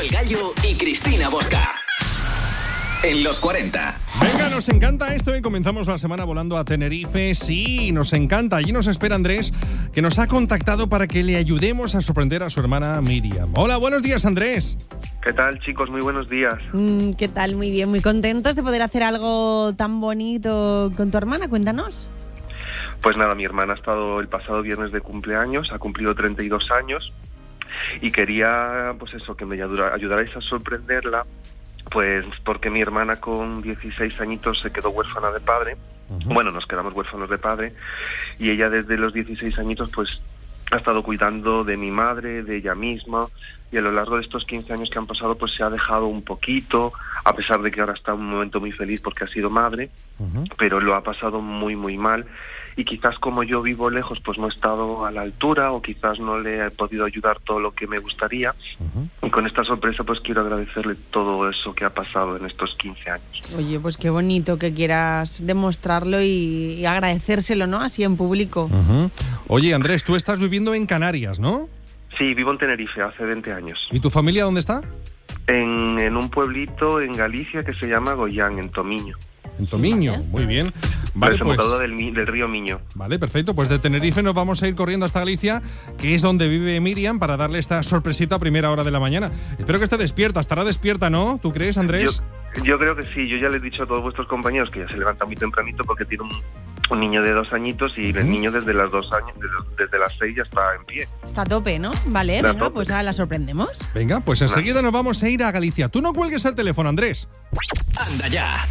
el Gallo y Cristina Bosca. En los 40. Venga, nos encanta esto y comenzamos la semana volando a Tenerife. Sí, nos encanta. Allí nos espera Andrés, que nos ha contactado para que le ayudemos a sorprender a su hermana Miriam. Hola, buenos días, Andrés. ¿Qué tal, chicos? Muy buenos días. ¿Qué tal? Muy bien, muy contentos de poder hacer algo tan bonito con tu hermana. Cuéntanos. Pues nada, mi hermana ha estado el pasado viernes de cumpleaños, ha cumplido 32 años y quería, pues eso, que me ayudarais a sorprenderla, pues porque mi hermana con 16 añitos se quedó huérfana de padre. Bueno, nos quedamos huérfanos de padre y ella desde los 16 añitos pues ha estado cuidando de mi madre, de ella misma, y a lo largo de estos 15 años que han pasado pues se ha dejado un poquito, a pesar de que ahora está en un momento muy feliz porque ha sido madre, pero lo ha pasado muy muy mal, y quizás como yo vivo lejos pues no he estado a la altura, o quizás no le he podido ayudar todo lo que me gustaría, y con esta sorpresa pues quiero agradecerle todo eso que ha pasado en estos 15 años. Oye, pues qué bonito que quieras demostrarlo y agradecérselo, ¿no? Así en público. Oye, Andrés, tú estás viviendo en Canarias, ¿no? Sí, vivo en Tenerife hace 20 años. ¿Y tu familia dónde está? En un pueblito en Galicia que se llama Goián, en Tomiño. En Tomiño, muy bien. Vale, pues del río Miño. Vale, perfecto. Pues de Tenerife nos vamos a ir corriendo hasta Galicia, que es donde vive Miriam, para darle esta sorpresita a primera hora de la mañana. Espero que esté despierta. Estará despierta, ¿no? ¿Tú crees, Andrés? Yo creo que sí. Yo ya les he dicho a todos vuestros compañeros que ya se levanta muy tempranito porque tiene un niño de 2 añitos y el niño desde las 2 años, desde las 6 ya está en pie. Está a tope, ¿no? Vale, Está venga, tope. pues ahora la sorprendemos. Venga, pues enseguida nos vamos a ir a Galicia. Tú no cuelgues el teléfono, Andrés. Anda ya.